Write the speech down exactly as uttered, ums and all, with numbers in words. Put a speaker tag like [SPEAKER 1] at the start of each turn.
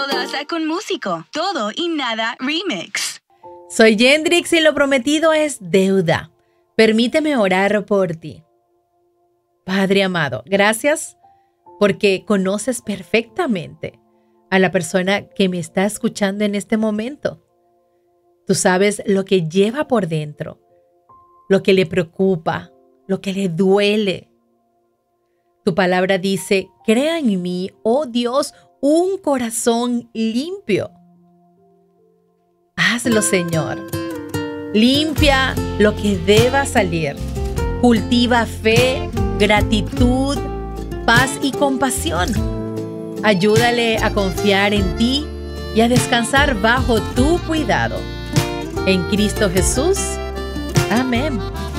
[SPEAKER 1] Modaza con Músico. Todo y nada remix.
[SPEAKER 2] Soy Yendrix y lo prometido es deuda. Permíteme orar por ti. Padre amado, gracias porque conoces perfectamente a la persona que me está escuchando en este momento. Tú sabes lo que lleva por dentro, lo que le preocupa, lo que le duele. Tu palabra dice, crea en mí, oh Dios, un corazón limpio. Hazlo, Señor. Limpia lo que deba salir. Cultiva fe, gratitud, paz y compasión. Ayúdale a confiar en ti y a descansar bajo tu cuidado. En Cristo Jesús. Amén.